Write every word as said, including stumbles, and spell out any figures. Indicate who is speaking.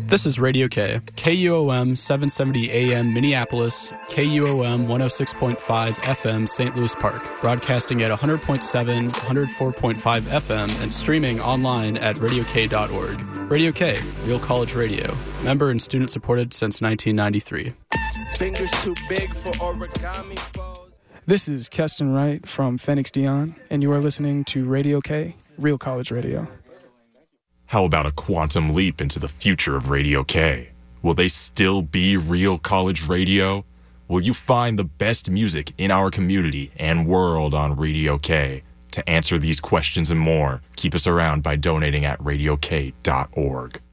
Speaker 1: This is Radio K, K U O M seven seventy A M Minneapolis, K U O M one oh six point five F M Saint Louis Park, broadcasting at one hundred point seven, one oh four point five F M, and streaming online at radio k dot org. Radio K, Real College Radio, member and student supported since nineteen ninety-three.
Speaker 2: Fingers too big for origami foes.
Speaker 3: This is Keston Wright from Phoenix Dion, and you are listening to Radio K, Real College Radio.
Speaker 4: How about a quantum leap into the future of Radio K? Will they still be Real College Radio? Will you find the best music in our community and world on Radio K? To answer these questions and more, keep us around by donating at radio k dot org.